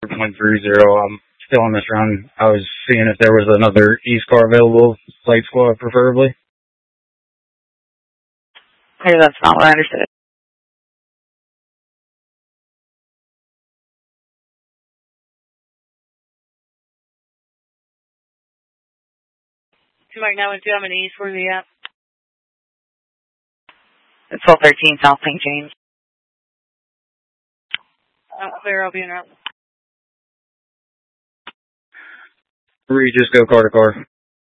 .30. I'm still on this round. I was seeing if there was another East car available, Flight Squad preferably. Hey, that's not what I understood. Mike 912, I'm in East. Where's he at? It's 1213 South St. James. Clear, I'll be in route. Just go car to car.